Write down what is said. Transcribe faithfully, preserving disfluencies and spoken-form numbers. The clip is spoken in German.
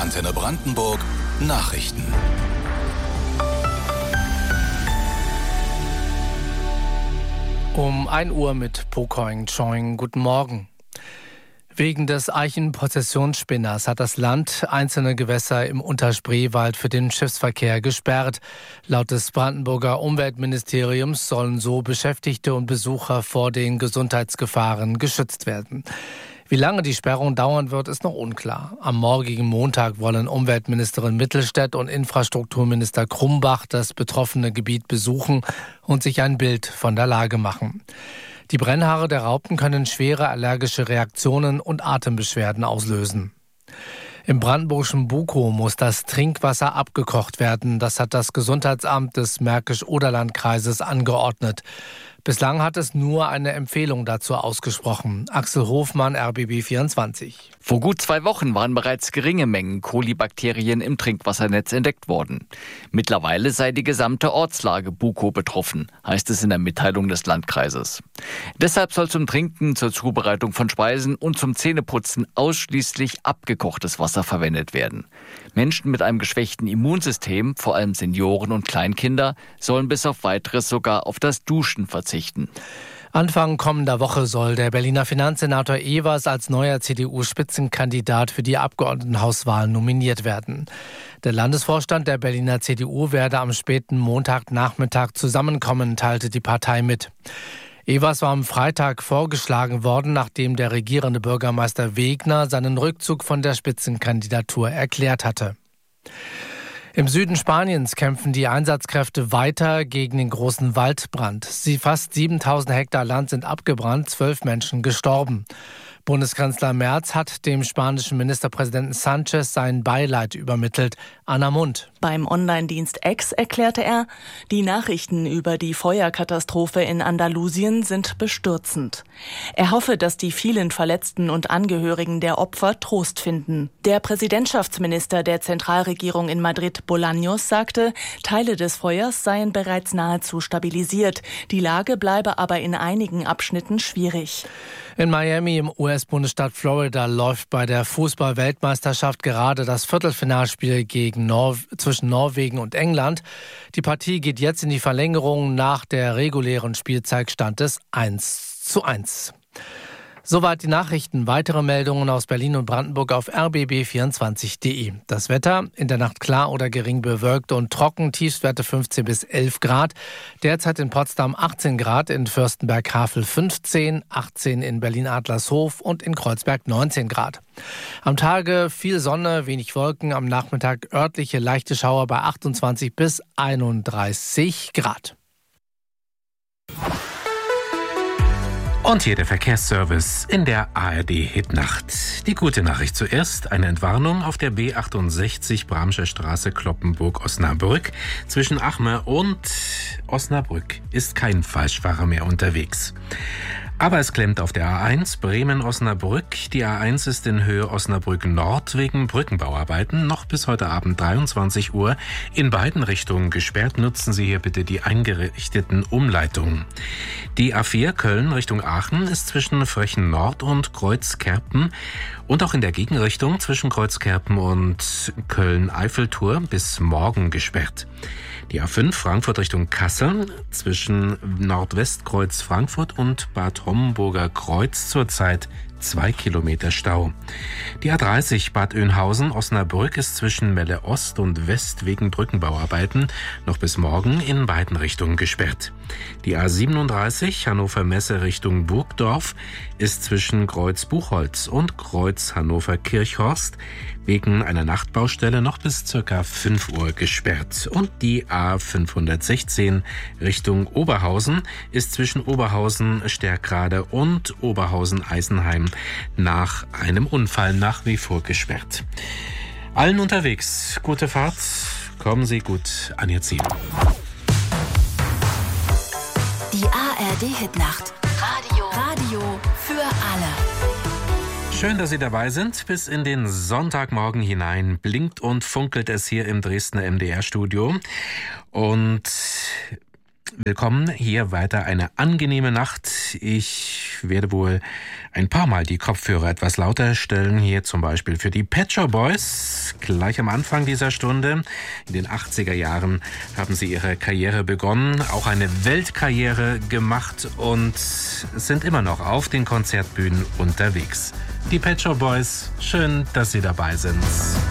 Antenne Brandenburg Nachrichten. Um ein Uhr mit Pokoing Choing. Guten Morgen. Wegen des Eichenprozessionsspinners hat das Land einzelne Gewässer im Unterspreewald für den Schiffsverkehr gesperrt. Laut des Brandenburger Umweltministeriums sollen so Beschäftigte und Besucher vor den Gesundheitsgefahren geschützt werden. Wie lange die Sperrung dauern wird, ist noch unklar. Am morgigen Montag wollen Umweltministerin Mittelstädt und Infrastrukturminister Krumbach das betroffene Gebiet besuchen und sich ein Bild von der Lage machen. Die Brennhaare der Raupen können schwere allergische Reaktionen und Atembeschwerden auslösen. Im brandenburgischen Bukow muss das Trinkwasser abgekocht werden. Das hat das Gesundheitsamt des Märkisch-Oderland-Kreises angeordnet. Bislang hat es nur eine Empfehlung dazu ausgesprochen. Axel Hofmann, R B B vierundzwanzig. Vor gut zwei Wochen waren bereits geringe Mengen Kolibakterien im Trinkwassernetz entdeckt worden. Mittlerweile sei die gesamte Ortslage Bukow betroffen, heißt es in der Mitteilung des Landkreises. Deshalb soll zum Trinken, zur Zubereitung von Speisen und zum Zähneputzen ausschließlich abgekochtes Wasser verwendet werden. Menschen mit einem geschwächten Immunsystem, vor allem Senioren und Kleinkinder, sollen bis auf Weiteres sogar auf das Duschen verzichten. Anfang kommender Woche soll der Berliner Finanzsenator Ewers als neuer C D U-Spitzenkandidat für die Abgeordnetenhauswahl nominiert werden. Der Landesvorstand der Berliner C D U werde am späten Montagnachmittag zusammenkommen, teilte die Partei mit. Ewers war am Freitag vorgeschlagen worden, nachdem der regierende Bürgermeister Wegner seinen Rückzug von der Spitzenkandidatur erklärt hatte. Im Süden Spaniens kämpfen die Einsatzkräfte weiter gegen den großen Waldbrand. Sie fast siebentausend Hektar Land sind abgebrannt, zwölf Menschen gestorben. Bundeskanzler Merz hat dem spanischen Ministerpräsidenten Sanchez sein Beileid übermittelt. Anna Mund. Beim Online-Dienst X erklärte er, die Nachrichten über die Feuerkatastrophe in Andalusien sind bestürzend. Er hoffe, dass die vielen Verletzten und Angehörigen der Opfer Trost finden. Der Präsidentschaftsminister der Zentralregierung in Madrid, Bolaños, sagte, Teile des Feuers seien bereits nahezu stabilisiert. Die Lage bleibe aber in einigen Abschnitten schwierig. In Miami im U S-Bundesstaat Florida läuft bei der Fußball-Weltmeisterschaft gerade das Viertelfinalspiel gegen Nor- zwischen Norwegen und England. Die Partie geht jetzt in die Verlängerung. Nach der regulären Spielzeit stand es eins zu eins. Soweit die Nachrichten. Weitere Meldungen aus Berlin und Brandenburg auf r b b vierundzwanzig punkt d e. Das Wetter in der Nacht klar oder gering bewölkt und trocken, Tiefstwerte fünfzehn bis elf Grad. Derzeit in Potsdam achtzehn Grad, in Fürstenberg-Havel fünfzehn, achtzehn in Berlin-Adlershof und in Kreuzberg neunzehn Grad. Am Tage viel Sonne, wenig Wolken, am Nachmittag örtliche leichte Schauer bei achtundzwanzig bis einunddreißig Grad. Und hier der Verkehrsservice in der A R D-Hitnacht. Die gute Nachricht zuerst, eine Entwarnung auf der B achtundsechzig Bramscher Straße Kloppenburg-Osnabrück. Zwischen Achmer und Osnabrück ist kein Falschfahrer mehr unterwegs. Aber es klemmt auf der A eins Bremen-Osnabrück. Die A eins ist in Höhe Osnabrück-Nord wegen Brückenbauarbeiten noch bis heute Abend dreiundzwanzig Uhr in beiden Richtungen gesperrt. Nutzen Sie hier bitte die eingerichteten Umleitungen. Die A vier Köln Richtung Aachen ist zwischen Frechen-Nord und Kreuzkerpen und auch in der Gegenrichtung zwischen Kreuzkerpen und Köln-Eiffeltur bis morgen gesperrt. Die A fünf Frankfurt Richtung Kassel zwischen Nordwestkreuz Frankfurt und Bad Homburger Kreuz zurzeit zwei Kilometer Stau. Die A dreißig Bad Oeynhausen Osnabrück ist zwischen Melle Ost und West wegen Brückenbauarbeiten noch bis morgen in beiden Richtungen gesperrt. Die A siebenunddreißig Hannover Messe Richtung Burgdorf ist zwischen Kreuz Buchholz und Kreuz Hannover Kirchhorst wegen einer Nachtbaustelle noch bis ca. fünf Uhr gesperrt. Und die A fünfhundertsechzehn Richtung Oberhausen ist zwischen Oberhausen Stärkrade und Oberhausen Eisenheim nach einem Unfall nach wie vor gesperrt. Allen unterwegs, gute Fahrt, kommen Sie gut an Ihr Ziel. Die A R D-Hitnacht. Radio. Radio für alle. Schön, dass Sie dabei sind. Bis in den Sonntagmorgen hinein blinkt und funkelt es hier im Dresdner M D R-Studio. Und Willkommen, hier weiter eine angenehme Nacht. Ich werde wohl ein paar Mal die Kopfhörer etwas lauter stellen, hier zum Beispiel für die Pet Shop Boys. Gleich am Anfang dieser Stunde, in den achtziger Jahren, haben sie ihre Karriere begonnen, auch eine Weltkarriere gemacht und sind immer noch auf den Konzertbühnen unterwegs. Die Pet Shop Boys, schön, dass Sie dabei sind.